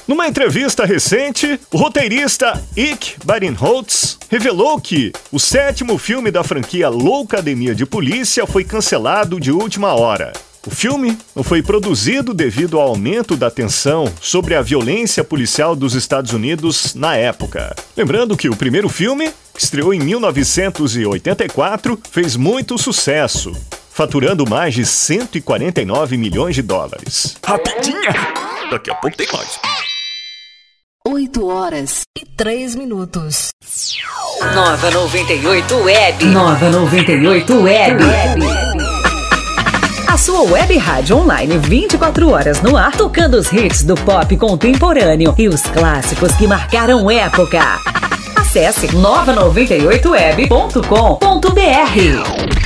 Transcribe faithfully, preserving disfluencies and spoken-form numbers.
Numa entrevista recente, o roteirista Ike Barinholtz revelou que o sétimo filme da franquia Loucademia de Polícia foi cancelado de última hora. O filme não foi produzido devido ao aumento da tensão sobre a violência policial dos Estados Unidos na época. Lembrando que o primeiro filme, que estreou em mil novecentos e oitenta e quatro, fez muito sucesso, faturando mais de cento e quarenta e nove milhões de dólares. Rapidinha! Daqui a pouco tem mais. oito horas e três minutos. Nova noventa e oito Web. Nova noventa e oito Web. A sua web rádio online vinte e quatro horas no ar, tocando os hits do pop contemporâneo e os clássicos que marcaram época. Acesse nova noventa e oito web ponto com ponto br.